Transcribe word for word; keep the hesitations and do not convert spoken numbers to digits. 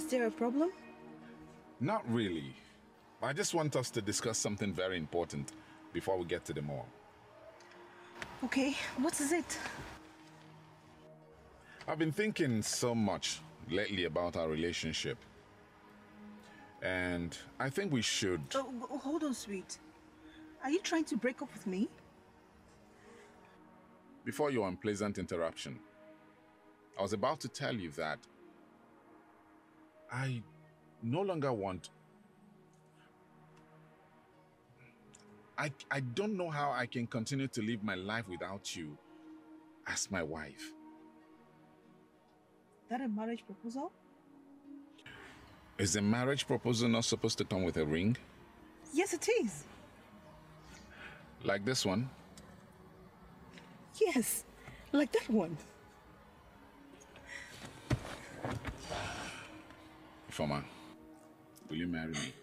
Is there a problem? Not really. I just want us to discuss something very important before we get to the mall. Okay, what is it? I've been thinking so much lately about our relationship. And I think we should... Oh, hold on, sweet. Are you trying to break up with me? Before your unpleasant interruption, I was about to tell you that I no longer want... I, I don't know how I can continue to live my life without you as my wife. That a marriage proposal? Is the marriage proposal not supposed to come with a ring? Yes, it is. Like this one? Yes, like that one. Ifeoma, will you marry me?